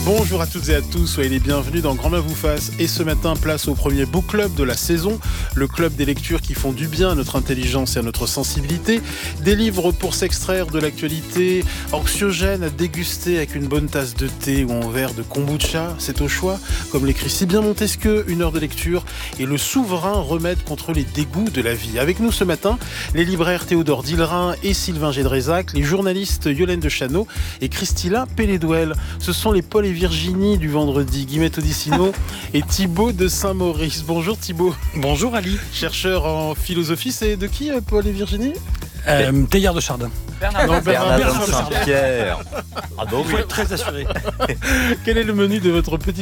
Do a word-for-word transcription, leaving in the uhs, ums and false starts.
Bonjour à toutes et à tous, soyez les bienvenus dans Grand Main vous fasse. Et ce matin, place au premier book club de la saison, le club des lectures qui font du bien à notre intelligence et à notre sensibilité. Des livres pour s'extraire de l'actualité, anxiogène à déguster avec une bonne tasse de thé ou un verre de kombucha, c'est au choix. Comme l'écrit si bien Montesquieu, une heure de lecture est le souverain remède contre les dégoûts de la vie. Avec nous ce matin, les libraires Théodore Dillerin et Sylvain Gédrézac, les journalistes Yolaine de Chano et Christilla Pelledouel. Ce sont les Paul et Virginie du vendredi, Guillemette Odissino et Thibaut de Saint-Maurice. Bonjour Thibaut. Bonjour Ali. Chercheur en philosophie, c'est de qui Paul et Virginie? euh, Teilhard de Chardin. Bernard, non, Bernard, Bernard de Saint-Pierre. Ah donc, il faut être très assuré. Quel est le menu de votre petit